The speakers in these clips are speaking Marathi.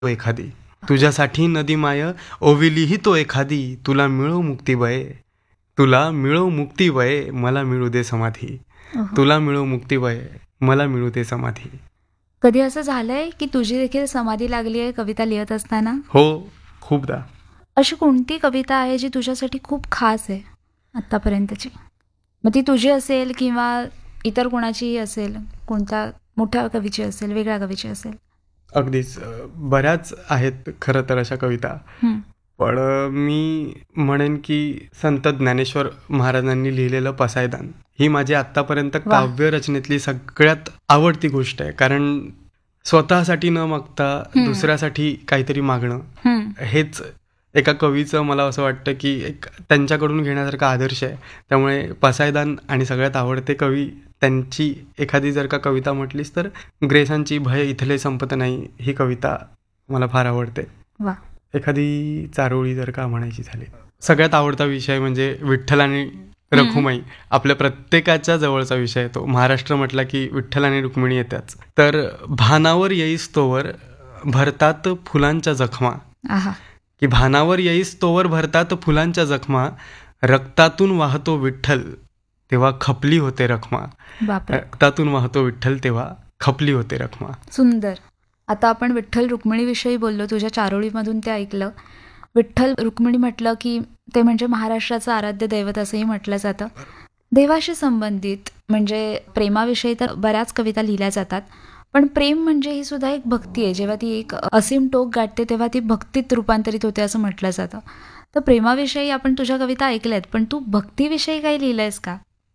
तो एखादी, तुझ्यासाठी नदी माय ओविलीही तो एखादी, तुला मिळो मुक्ती वये, तुला मिळो मुक्ती वये, मला मिळू दे समाधी, ओहो. तुला मिळो मुक्ती वये, मला मिळू दे समाधी. कधी असं झालंय की तुझी देखील समाधी लागली आहे कविता लिहित असताना? हो, खूपदा. अशी कोणती कविता आहे जी तुझ्यासाठी खूप खास आहे आत्तापर्यंतची? मग ती तुझी असेल किंवा इतर कोणाचीही असेल, कोणत्या मोठ्या कवीची असेल, वेगळ्या कवीची असेल? अगदीच बऱ्याच आहेत खरं तर अशा कविता. हं. पण मी म्हणेन की संत ज्ञानेश्वर महाराजांनी लिहिलेलं पसायदान ही माझी आत्तापर्यंत वा. काव्यरचनेतली सगळ्यात आवडती गोष्ट आहे. कारण स्वतःसाठी न मागता दुसऱ्यासाठी काहीतरी मागणं हं. हेच एका कवीचं मला असं वाटतं की एक त्यांच्याकडून घेण्यासारखा आदर्श आहे. त्यामुळे पसायदान आणि सगळ्यात आवडते कवी त्यांची एखादी जर का कविता म्हटलीस तर ग्रेसांची भय इथले संपत नाही ही कविता मला फार आवडते. वा. एखादी चारोळी जर का म्हणायची झाली, सगळ्यात आवडता विषय म्हणजे विठ्ठल आणि रखुमाई. आपल्या प्रत्येकाच्या जवळचा विषय आहे तो. महाराष्ट्र म्हटला की विठ्ठल आणि रुक्मिणी येत्याच. तर भानावर येईस तोवर भरतात फुलांच्या जखमा, आहा. की भानावर येईस तोवर भरतात फुलांच्या जखमा, रक्तातून वाहतो विठ्ठल तेव्हा खपली होते रखमा, बापरे. रक्तातून वाहतो विठ्ठल तेव्हा खपली होते रखमा. सुंदर. आता आपण विठ्ठल रुक्मिणीविषयी बोललो, तुझ्या चारोळीमधून ते ऐकलं. विठ्ठल रुक्मिणी म्हटलं की ते म्हणजे महाराष्ट्राचं आराध्य दैवत असंही म्हटलं जातं. देवाशी संबंधित म्हणजे प्रेमाविषयी तर बऱ्याच कविता लिहिल्या जातात, पण प्रेम म्हणजे ही सुद्धा एक भक्ती आहे. जेव्हा ती एक असीम टोक गाठते तेव्हा ती भक्तीत रूपांतरित होते असं म्हटलं जातं. तर प्रेमाविषयी आपण तुझ्या कविता ऐकल्यात, पण तू भक्तीविषयी काही लिहिलंयस का?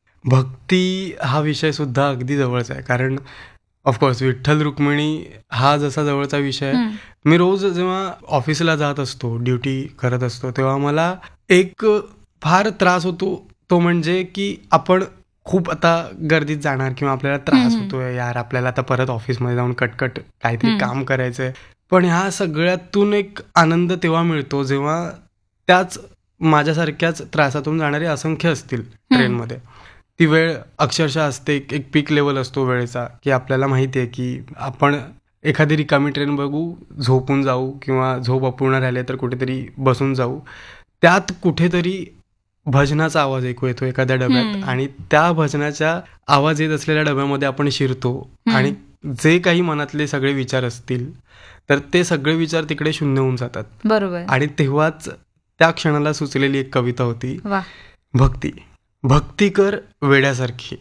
भक्ती हा विषय सुद्धा अगदी जवळचा आहे. कारण ऑफकोर्स विठ्ठल रुक्मिणी हा जसा जवळचा विषय आहे, मी रोज जेव्हा ऑफिसला जात असतो, ड्युटी करत असतो, तेव्हा मला एक फार त्रास होतो. तो म्हणजे की आपण खूप आता गर्दीत जाणार किंवा आपल्याला त्रास होतोय, यार आपल्याला आता परत ऑफिसमध्ये जाऊन कटकट काहीतरी काम करायचंय. पण ह्या सगळ्यातून एक आनंद तेव्हा मिळतो जेव्हा त्याच माझ्यासारख्याच त्रासातून जाणारे असंख्य असतील ट्रेनमध्ये. ती वेळ अक्षरशः असते, एक पीक लेवल असतो वेळेचा, की आपल्याला माहिती आहे की आपण एखादी रिकामी ट्रेन बघू, झोपून जाऊ किंवा झोप अपूर्ण राहिले तर कुठेतरी बसून जाऊ. त्यात कुठेतरी भजनाचा आवाज ऐकू येतो एखाद्या डब्यात आणि त्या भजनाच्या आवाज येत असलेल्या डब्यामध्ये आपण शिरतो आणि जे काही मनातले सगळे विचार असतील तर ते सगळे विचार तिकडे शून्य होऊन जातात. बरोबर. आणि तेव्हाच त्या क्षणाला सुचलेली एक कविता होती, वा. भक्ती. भक्ती कर वेड्यासारखी,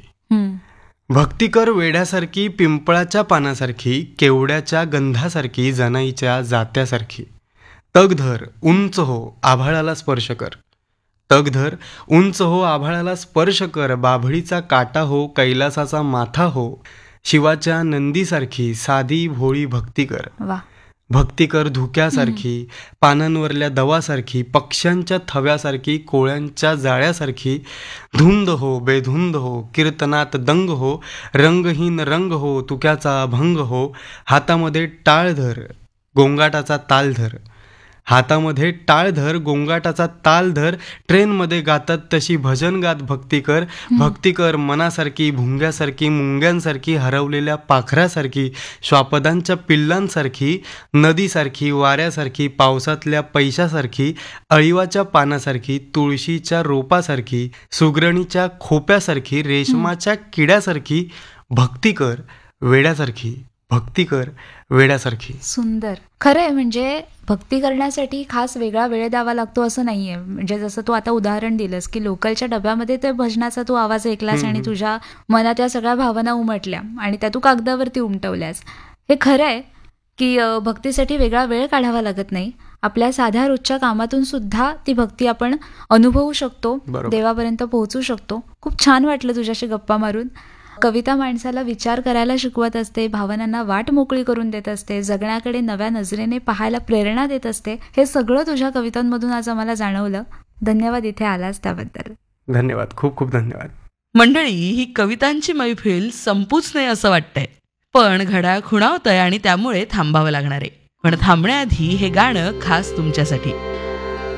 भक्ती कर वेड्यासारखी, पिंपळाच्या पानासारखी, केवड्याच्या गंधासारखी, जनाईच्या जात्यासारखी. तग धर उंच हो आभाळाला स्पर्श कर, तग धर उंच हो आभाळाला स्पर्श कर, बाभळीचा काटा हो कैलासाचा माथा हो, शिवाच्या नंदीसारखी साधी भोळी भक्ती कर. वा. भक्ती कर धुक्यासारखी, पानांवरल्या दवासारखी, पक्ष्यांच्या थव्यासारखी, कोळ्यांच्या जाळ्यासारखी, धुंद हो बेधुंद हो, कीर्तनात दंग हो, रंगहीन रंग हो, तुक्याचा अभंग हो, हातामध्ये टाळ धर गोंगाटाचा ताल धर, हातामध्ये टाळ धर गोंगाटाचा ताल धर, ट्रेनमध्ये गातात तशी भजन गात भक्ती कर. भक्ती कर मनासारखी, भुंग्यासारखी, मुंग्यांसारखी, हरवलेल्या पाखरासारखी, श्वापदांच्या पिल्लांसारखी, नदीसारखी, वाऱ्यासारखी, पावसातल्या पैशासारखी, अळीवाच्या पानासारखी, तुळशीच्या रोपासारखी, सुगरणीच्या खोप्यासारखी, रेशमाच्या किड्यासारखी. भक्ती कर वेड्यासारखी, भक्ती कर वेड्यासारखी. सुंदर. खरं आहे, म्हणजे भक्ती करण्यासाठी खास वेगळा वेळ द्यावा लागतो असं नाहीये. म्हणजे जसं तू आता उदाहरण दिलंस की लोकलच्या डब्यामध्ये ते भजनाचा तू आवाज ऐकलास आणि तुझ्या मनात या सगळ्या भावना उमटल्या आणि त्या तू कागदावरती उमटवल्यास. हे खरं आहे की भक्तीसाठी वेगळा वेळ काढावा लागत नाही. आपल्या साध्या रोजच्या कामातून सुद्धा ती भक्ती आपण अनुभवू शकतो, देवापर्यंत पोहोचू शकतो. खूप छान वाटलं तुझ्याशी गप्पा मारून. कविता माणसाला विचार करायला शिकवत असते, भावनांना वाट मोकळी करून देत असते, जगण्याकडे नव्या नजरेने पाहायला प्रेरणा देत असते. हे सगळं तुझ्या कवितांमधून आज आम्हाला जाणवलं. धन्यवाद इथे आलास त्याबद्दल. धन्यवाद, खूप खूप धन्यवाद. मंडळी, ही कवितांची मैफिल संपूच नाही असं वाटतंय, पण घड्याळ खुणावतंय आणि त्यामुळे थांबावं लागणार आहे. पण थांबण्याआधी हे गाणं खास तुमच्यासाठी.